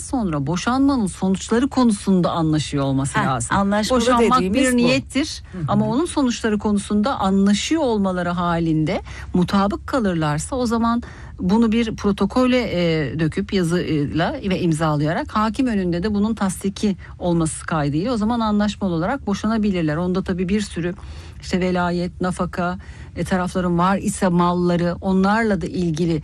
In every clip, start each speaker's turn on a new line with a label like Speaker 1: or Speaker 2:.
Speaker 1: sonra boşanmanın sonuçları konusunda anlaşıyor olması lazım.
Speaker 2: Anlaşmalı
Speaker 1: Boşanmak
Speaker 2: dediğimiz
Speaker 1: bir
Speaker 2: bu.
Speaker 1: niyettir ama onun sonuçları konusunda anlaşıyor olmaları halinde mutabık kalırlarsa o zaman bunu bir protokole döküp yazıyla ve imzalayarak hakim önünde de bunun tasdiki olması kaydıyla o zaman anlaşmalı olarak boşanabilirler. Onda tabii bir sürü işte velayet, nafaka, tarafların var ise malları, onlarla da ilgili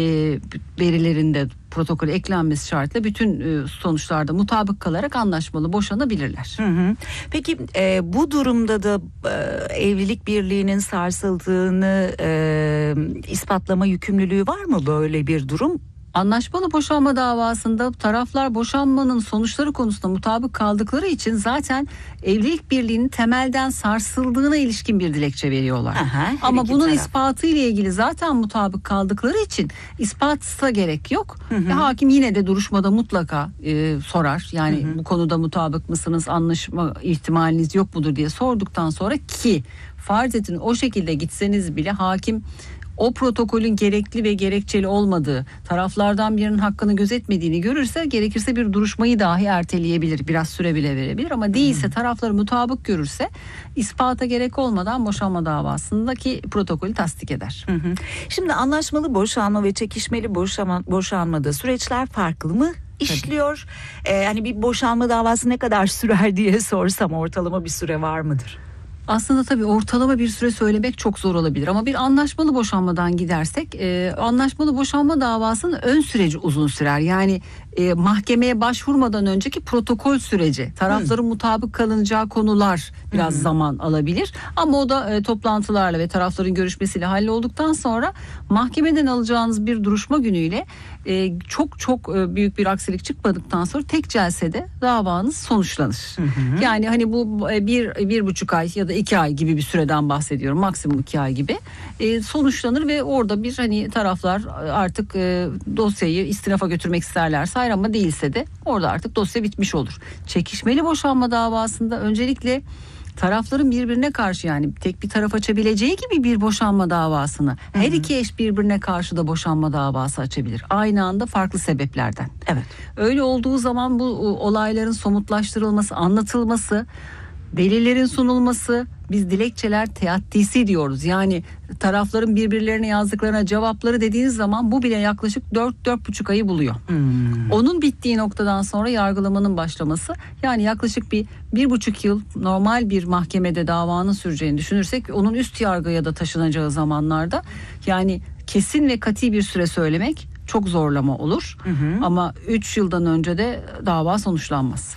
Speaker 1: verilerinde protokole eklenmesi şartıyla bütün sonuçlarda mutabık kalarak anlaşmalı boşanabilirler.
Speaker 2: Peki bu durumda da evlilik birliğinin sarsıldığını ispatlama yükümlülüğü var mı böyle bir durum?
Speaker 1: Anlaşmalı boşanma davasında taraflar boşanmanın sonuçları konusunda mutabık kaldıkları için zaten evlilik birliğinin temelden sarsıldığına ilişkin bir dilekçe veriyorlar. Ama bunun ispatı ile ilgili zaten mutabık kaldıkları için ispata gerek yok. Hakim yine de duruşmada mutlaka sorar. Yani bu konuda mutabık mısınız, anlaşma ihtimaliniz yok mudur diye sorduktan sonra ki farz edin o şekilde gitseniz bile hakim o protokolün gerekli ve gerekçeli olmadığı, taraflardan birinin hakkını gözetmediğini görürse gerekirse bir duruşmayı dahi erteleyebilir. Biraz süre bile verebilir ama değilse tarafları mutabık görürse ispata gerek olmadan boşanma davasındaki protokolü tasdik eder.
Speaker 2: Şimdi anlaşmalı boşanma ve çekişmeli boşanmada süreçler farklı mı işliyor? Hani bir boşanma davası ne kadar sürer diye sorsam ortalama bir süre var mıdır?
Speaker 1: Aslında tabii ortalama bir süre söylemek çok zor olabilir ama bir anlaşmalı boşanmadan gidersek anlaşmalı boşanma davasının ön süreci uzun sürer. Yani mahkemeye başvurmadan önceki protokol süreci, tarafların mutabık kalınacağı konular biraz zaman alabilir ama o da toplantılarla ve tarafların görüşmesiyle hallolduktan sonra mahkemeden alacağınız bir duruşma günüyle çok büyük bir aksilik çıkmadıktan sonra tek celsede davanız sonuçlanır. Yani hani bu bir buçuk ay ya da 2 ay gibi bir süreden bahsediyorum, maksimum 2 ay gibi sonuçlanır ve orada bir hani taraflar artık dosyayı istinafa götürmek isterlerse hayır ama değilse de orada artık dosya bitmiş olur. Çekişmeli boşanma davasında öncelikle tarafların birbirine karşı yani tek bir taraf açabileceği gibi bir boşanma davasını her iki eş birbirine karşı da boşanma davası açabilir. Aynı anda farklı sebeplerden.
Speaker 2: Evet.
Speaker 1: Öyle olduğu zaman bu olayların somutlaştırılması, anlatılması, delillerin sunulması, biz dilekçeler teattisi diyoruz. Yani tarafların birbirlerine yazdıklarına cevapları dediğiniz zaman bu bile yaklaşık 4-4,5 ayı buluyor. Onun bittiği noktadan sonra yargılamanın başlaması yani yaklaşık 1,5 yıl normal bir mahkemede davanın süreceğini düşünürsek onun üst yargıya da taşınacağı zamanlarda yani kesin ve kati bir süre söylemek çok zorlama olur. Ama 3 yıldan önce de dava sonuçlanmaz.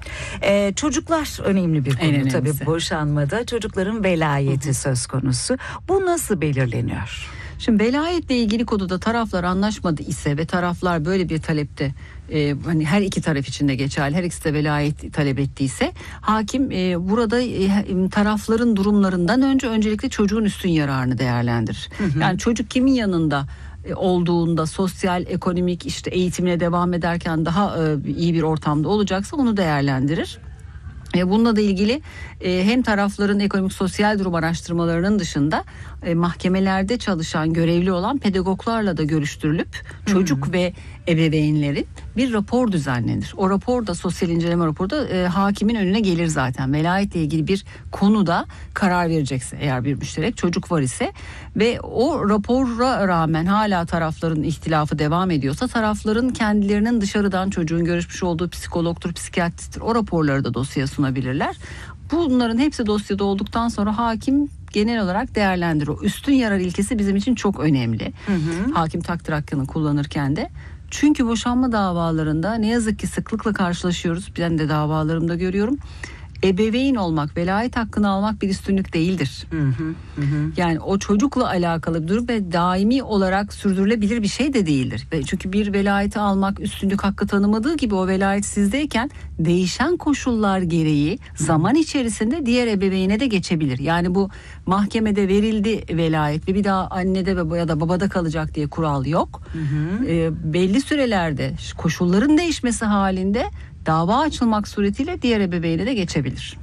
Speaker 2: Çocuklar önemli bir konu tabii boşanmada. Çocukların velayeti söz konusu. Bu nasıl belirleniyor?
Speaker 1: Şimdi velayetle ilgili konuda taraflar anlaşmadı ise ve taraflar böyle bir talepte hani her iki taraf için de geçerli, her ikisi de velayet talep ettiyse hakim burada tarafların durumlarından öncelikle çocuğun üstün yararını değerlendirir. Yani çocuk kimin yanında olduğunda sosyal, ekonomik işte eğitimine devam ederken daha iyi bir ortamda olacaksa onu değerlendirir. Bununla da ilgili hem tarafların ekonomik sosyal durum araştırmalarının dışında mahkemelerde çalışan görevli olan pedagoglarla da görüştürülüp çocuk ve ebeveynlerin bir rapor düzenlenir. O rapor da sosyal inceleme raporu da hakimin önüne gelir zaten. Velayetle ilgili bir konuda karar verecekse eğer bir müşterek çocuk var ise ve o rapora rağmen hala tarafların ihtilafı devam ediyorsa tarafların kendilerinin dışarıdan çocuğun görüşmüş olduğu psikologtur, psikiyatristtir o raporları da dosyaya sunabilirler. Bunların hepsi dosyada olduktan sonra hakim genel olarak değerlendirir. O üstün yarar ilkesi bizim için çok önemli. Hakim takdir hakkını kullanırken de. Çünkü boşanma davalarında ne yazık ki sıklıkla karşılaşıyoruz. Ben de davalarımda görüyorum. Ebeveyn olmak, velayet hakkını almak bir üstünlük değildir. Yani o çocukla alakalı bir durum ve daimi olarak sürdürülebilir bir şey de değildir. Çünkü bir velayeti almak üstünlük hakkı tanımadığı gibi o velayet sizdeyken değişen koşullar gereği zaman içerisinde diğer ebeveyne de geçebilir. Yani bu mahkemede verildi velayet ve bir daha annede ya da babada kalacak diye kural yok. Belli sürelerde koşulların değişmesi halinde dava açılmak suretiyle diğer ebeveyne de geçebilir. olabilir.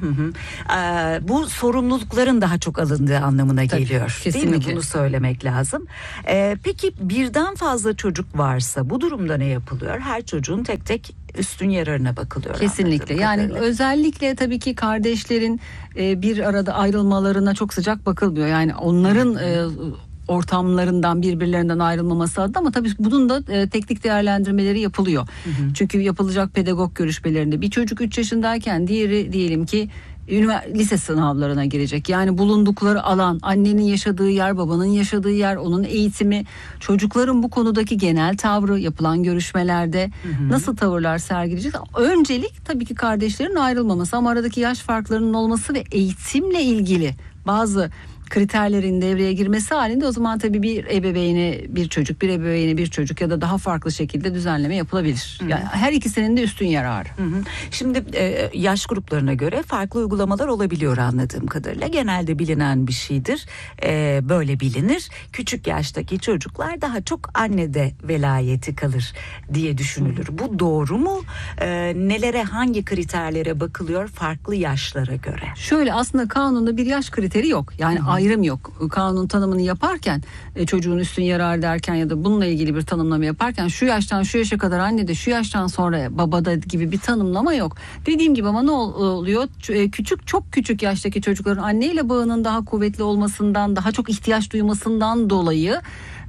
Speaker 2: Bu sorumlulukların daha çok alındığı anlamına geliyor.
Speaker 1: Kesinlikle.
Speaker 2: Değil mi? Bunu söylemek lazım. Peki birden fazla çocuk varsa bu durumda ne yapılıyor? Her çocuğun tek tek üstün yararına bakılıyor.
Speaker 1: Kesinlikle. Yani özellikle tabii ki kardeşlerin bir arada ayrılmalarına çok sıcak bakılmıyor. Yani onların ortamlarından birbirlerinden ayrılmaması adına, ama tabii bunun da teknik değerlendirmeleri yapılıyor. Çünkü yapılacak pedagog görüşmelerinde bir çocuk 3 yaşındayken diğeri diyelim ki lise sınavlarına girecek. Yani bulundukları alan, annenin yaşadığı yer, babanın yaşadığı yer, onun eğitimi, çocukların bu konudaki genel tavrı, yapılan görüşmelerde nasıl tavırlar sergileyecek? Öncelik tabii ki kardeşlerin ayrılmaması, ama aradaki yaş farklarının olması ve eğitimle ilgili bazı kriterlerin devreye girmesi halinde o zaman tabii bir ebeveyni bir çocuk, bir ebeveyni bir çocuk ya da daha farklı şekilde düzenleme yapılabilir. Yani her ikisinin de üstün yararı.
Speaker 2: Şimdi yaş gruplarına göre farklı uygulamalar olabiliyor anladığım kadarıyla. Genelde bilinen bir şeydir. Böyle bilinir. Küçük yaştaki çocuklar daha çok annede velayeti kalır diye düşünülür. Bu doğru mu? Nelere, hangi kriterlere bakılıyor farklı yaşlara göre?
Speaker 1: Şöyle, aslında kanunda bir yaş kriteri yok. Yani ayrım yok. Kanun tanımını yaparken çocuğun üstün yararı derken ya da bununla ilgili bir tanımlama yaparken şu yaştan şu yaşa kadar annede, şu yaştan sonra babada gibi bir tanımlama yok. Dediğim gibi, ama ne oluyor? Çok küçük yaştaki çocukların anneyle bağının daha kuvvetli olmasından, daha çok ihtiyaç duymasından dolayı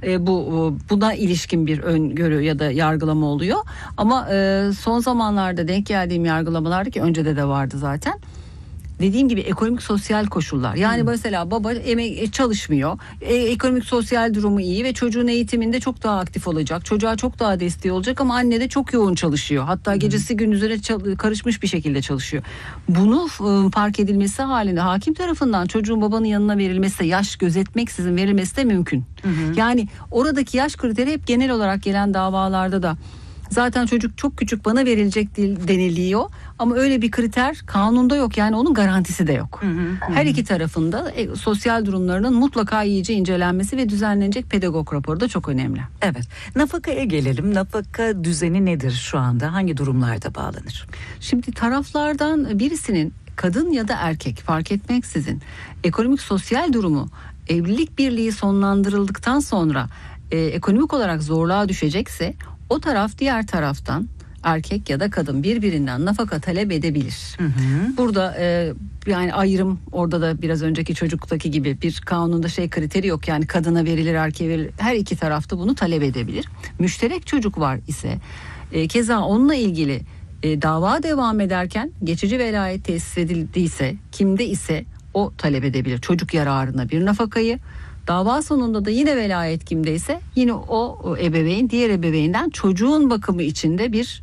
Speaker 1: buna ilişkin bir öngörü ya da yargılama oluyor. Ama son zamanlarda denk geldiğim yargılamalarda, ki öncede de vardı zaten, dediğim gibi ekonomik sosyal koşullar. Yani mesela baba çalışmıyor. Ekonomik sosyal durumu iyi ve çocuğun eğitiminde çok daha aktif olacak. Çocuğa çok daha desteği olacak, ama anne de çok yoğun çalışıyor. Hatta gecesi gündüzüne karışmış bir şekilde çalışıyor. Bunu fark edilmesi halinde hakim tarafından çocuğun babanın yanına verilmesi, yaş gözetmeksizin verilmesi de mümkün. Yani oradaki yaş kriteri hep genel olarak gelen davalarda da zaten çocuk çok küçük, bana verilecek deniliyor, ama öyle bir kriter kanunda yok. Yani onun garantisi de yok. Her iki tarafında sosyal durumlarının mutlaka iyice incelenmesi ve düzenlenecek pedagog raporu da çok önemli.
Speaker 2: Evet. Nafakaya gelelim. Nafaka düzeni nedir şu anda? Hangi durumlarda bağlanır?
Speaker 1: Şimdi taraflardan birisinin, kadın ya da erkek fark etmeksizin, ekonomik sosyal durumu evlilik birliği sonlandırıldıktan sonra ekonomik olarak zorluğa düşecekse, o taraf diğer taraftan, erkek ya da kadın, birbirinden nafaka talep edebilir. Burada yani ayrım, orada da biraz önceki çocuktaki gibi bir kanunda kriteri yok. Yani kadına verilir, erkeğe verilir. Her iki tarafta bunu talep edebilir. Müşterek çocuk var ise keza onunla ilgili dava devam ederken geçici velayet tesis edildiyse, kimde ise o talep edebilir çocuk yararına bir nafakayı. Dava sonunda da yine velayet kimdeyse yine o ebeveyn diğer ebeveynden çocuğun bakımı içinde bir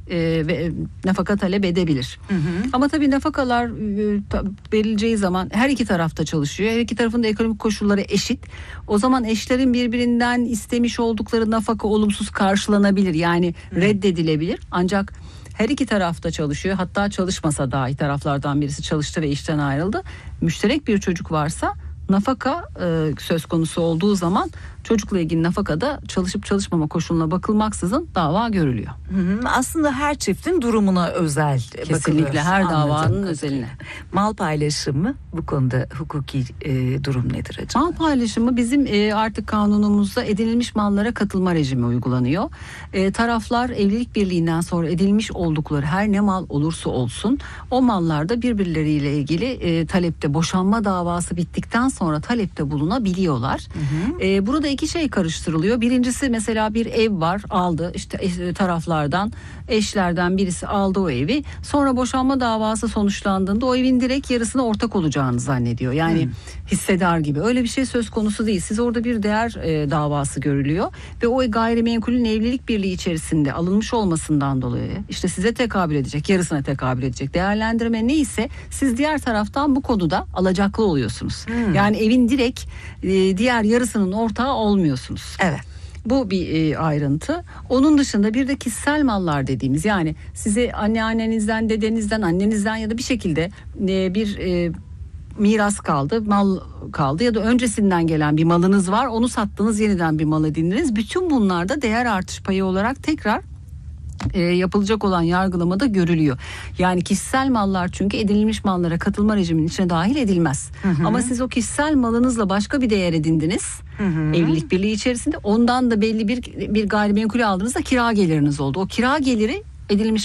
Speaker 1: nafaka talep edebilir. Ama tabii nafakalar verileceği zaman her iki tarafta çalışıyor. Her iki tarafın da ekonomik koşulları eşit. O zaman eşlerin birbirinden istemiş oldukları nafaka olumsuz karşılanabilir. Yani reddedilebilir. Ancak her iki tarafta çalışıyor. Hatta çalışmasa dahi taraflardan birisi çalıştı ve işten ayrıldı. Müşterek bir çocuk varsa nafaka söz konusu olduğu zaman çocukla ilgili nafakada çalışıp çalışmama koşuluna bakılmaksızın dava görülüyor.
Speaker 2: Aslında her çiftin durumuna özel bakılıyor.
Speaker 1: Kesinlikle her davanın özeline.
Speaker 2: Mal paylaşımı bu konuda hukuki durum nedir acaba?
Speaker 1: Mal paylaşımı bizim artık kanunumuzda edinilmiş mallara katılma rejimi uygulanıyor. Taraflar evlilik birliğinden sonra edinilmiş oldukları her ne mal olursa olsun o mallarda birbirleriyle ilgili talepte, boşanma davası bittikten sonra talepte bulunabiliyorlar. Burada iki şey karıştırılıyor. Birincisi, mesela bir ev var, aldı, işte taraflardan, eşlerden birisi aldı o evi. Sonra boşanma davası sonuçlandığında o evin direkt yarısına ortak olacağını zannediyor. Yani hissedar gibi. Öyle bir şey söz konusu değil. Siz orada bir değer davası görülüyor ve o gayrimenkulün evlilik birliği içerisinde alınmış olmasından dolayı işte size tekabül edecek, yarısına tekabül edecek değerlendirme neyse siz diğer taraftan bu konuda alacaklı oluyorsunuz. Yani evin direkt diğer yarısının ortağı olmuyorsunuz.
Speaker 2: Evet.
Speaker 1: Bu bir ayrıntı. Onun dışında bir de kişisel mallar dediğimiz, yani size anneannenizden, dedenizden, annenizden ya da bir şekilde bir miras kaldı, mal kaldı ya da öncesinden gelen bir malınız var, onu sattınız, yeniden bir mal edindiniz. Bütün bunlarda değer artış payı olarak tekrar yapılacak olan yargılamada görülüyor. Yani kişisel mallar çünkü edinilmiş mallara katılma rejiminin içine dahil edilmez. Ama siz o kişisel malınızla başka bir değer edindiniz. Evlilik birliği içerisinde ondan da belli bir gayrimenkul aldığınızda kira geliriniz oldu. O kira geliri edinilmiş